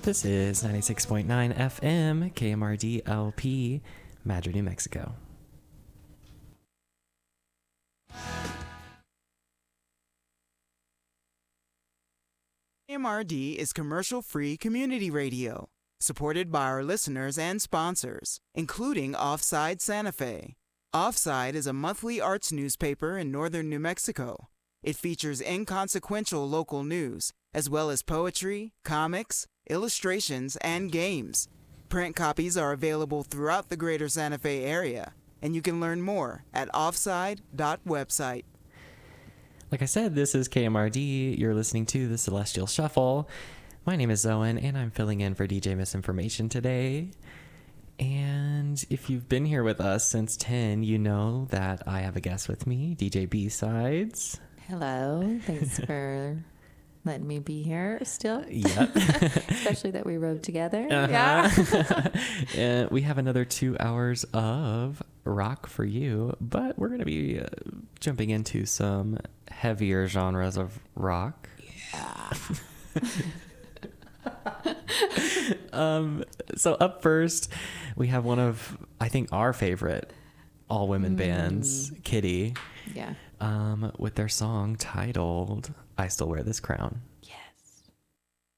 This is 96.9 FM, KMRD LP, Madrid, New Mexico. KMRD is commercial-free community radio, supported by our listeners and sponsors, including Offside Santa Fe. Offside is a monthly arts newspaper in northern New Mexico. It features inconsequential local news, as well as poetry, comics, illustrations, and games. Print copies are available throughout the greater Santa Fe area, and you can learn more at offside.website. Like I said, this is KMRD. You're listening to the Celestial Shuffle. My name is Owen, and I'm filling in for DJ Misinformation today. And if you've been here with us since 10, you know that I have a guest with me, DJ B-Sides. Hello. Thanks for letting me be here still. Yep. Especially that we rode together. Uh-huh. Yeah. We have another 2 hours of rock for you, but we're going to be jumping into some heavier genres of rock. Yeah. So up first, we have one of, I think, our favorite all-women bands, Kitty. Yeah. With their song titled "I Still Wear This Crown." Yes.